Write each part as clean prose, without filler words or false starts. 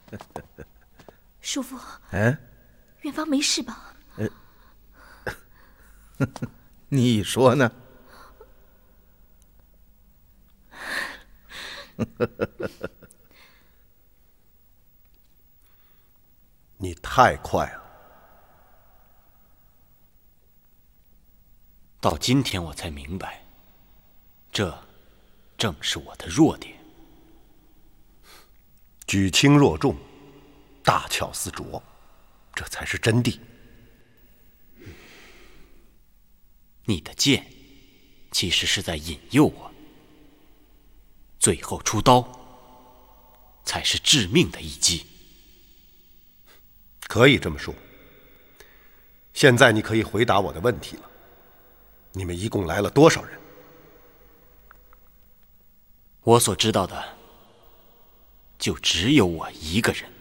叔父， 嗯， 远方没事吧？ 你说呢？ 你太快了。 到今天我才明白，这正是我的弱点。 举轻若重，大巧思拙，这才是真谛。 你的剑其实是在引诱我，最后出刀才是致命的一击。 可以这么说。现在你可以回答我的问题了。你们一共来了多少人？ 我所知道的就只有我一个人。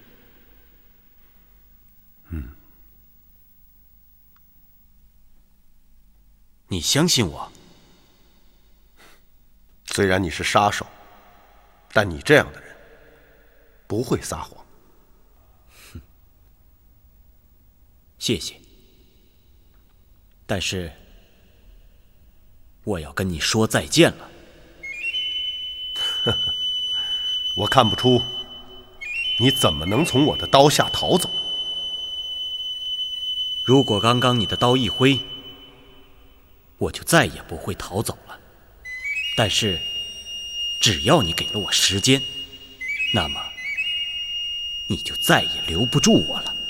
你相信我？ 虽然你是杀手，但你这样的人不会撒谎。 谢谢。但是我要跟你说再见了。 我看不出你怎么能从我的刀下逃走。 如果刚刚你的刀一挥，我就再也不会逃走了。但是只要你给了我时间，那么你就再也留不住我了。